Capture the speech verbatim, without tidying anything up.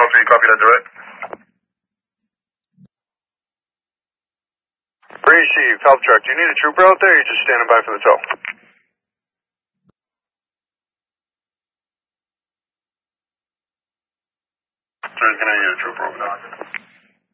oh three, copy that direct. Breeze Chief, Alpha Truck, do you need a trooper out there or are you just standing by for the tow? There's gonna need a trooper over there.